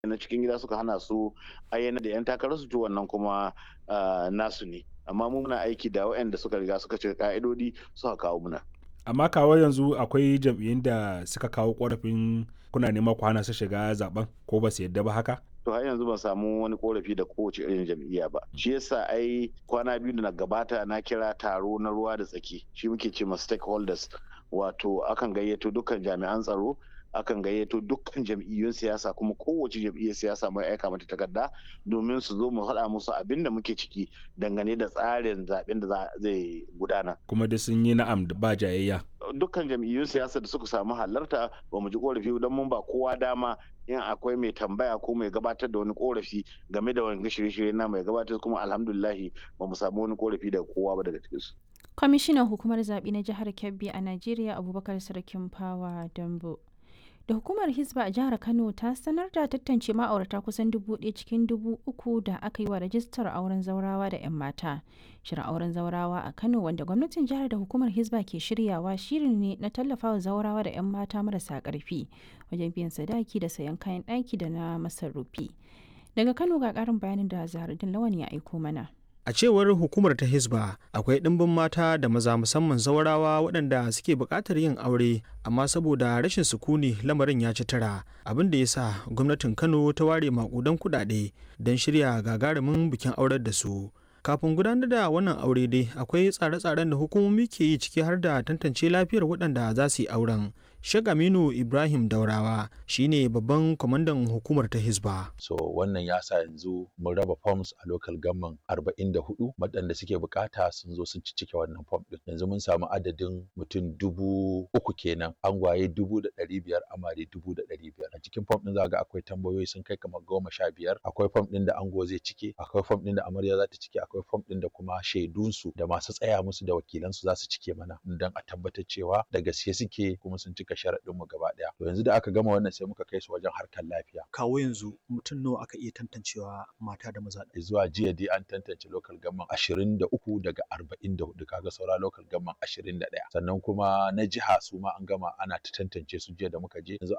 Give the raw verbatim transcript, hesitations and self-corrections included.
na cikin gida suka hana su ayyana da 'yan takararsu to wannan kuma nasu ne, amma mu muna aiki da waɗanda suka riga suka cika ka'idodi suka kawo muna. Amma kawo yanzu akwai jam'iyyun da suka kawo ƙorafin kuna nema ku hana su shiga zaben ko ba su yadda ba haka? To har yanzu ban samu wani korafi da kowace irin jam'iyya ba. Shi yasa ai kwana biyu da na gabata na kira taro na ruwa da tsaki, shi muke ce ma stakeholders, wato akan gayyato dukkan jami'an tsaro, akan gayyato dukkan jam'iyyun siyasa, kuma kowace jam'iyyar siyasa mai aika mata takarda domin su zo mu faɗa musu abin da muke ciki dangane da tsarin zaben da zai gudana. Kuma da sun yi na'am ba jayayya. Dukkan jam'iyyun siyasa da suka samu halarta ba mu ji korafi don mun ba kowa dama in akwai mai tambaya ko mai gabatar da wani korafi game da wani shirye-shirye na mai gabatar, kuma alhamdulillahi ba mu samu wani korafi daga kowa ba daga cikinsu. Kwamishinan hukumar zaɓe na jihar Kebbi a Najeriya Abubakar Sarkin Fawa Dambo. Da hukumar Hisba a jihar Kano ta sanar da tantance ma'aurata kusan dubu ɗaya cikin dubu uku da aka yi wa rajistar auren zaurawa da 'yan mata. Shirin auren zaurawa a Kano, wanda gwamnatin jihar da hukumar Hisba ke shiryawa, shirin ne na tallafawa zaurawa da 'yan mata marasa ƙarfi wajen biyan sadaki da sayan kayan ɗaki da na masarufi. Daga Kano ga ƙarin bayanin da Zaharaddin Lawan ya aiko mana. A cewar hukumar ta Hisba, akwai ɗimbin mata da maza musamman zaurawa waɗanda suke buƙatar yin aure, amma saboda rashin sukuni lamarin ya ci tara, abin da ya sa gwamnatin Kano ta ware maƙudan kuɗaɗe don shirya gagarumin bikin aurar da su. Kafin gudanar da wannan aure dai akwai tsare-tsaren da hukumomi ke yi, ciki har da tantance lafiyar waɗanda za su yi auren. Sheikh Aminu Ibrahim Daurawa shine babban kwamandan hukumar ta Hisba. So wannan ya sa yanzu mun raba forms a local government arba'in da hudu, waɗanda suke bukata sun zo sun cike wannan form din. Yanzu mun samu adadin mutum dubu uku kenan, angwaye dubu da ɗari biyar, amare dubu da ɗari biyar. A cikin form din za ga akwai tambayoyi sun kai kamar goma sha biyar. Akwai form din da ango zai cike, akwai form din da amarya za ta cike, akwai form din da kuma shaidunsu da masu tsaya musu da wakilansu za su cike mana, don a tabbatar cewa da gaske suke kuma sun cika sharaɗin mu gaba ɗaya. To yanzu da aka gama wannan sai muka kai su wajen harkar lafiya. Kawo yanzu mutum nawa aka iya tantancewa mata da maza? Zuwa jiya dai an tantance local government ashirin da uku daga arba'in da hudu, kaga saura local government ashirin da ɗaya. Sannan kuma na jiha su ma an gama ana ta tantance su jiya da muka je. Yanzu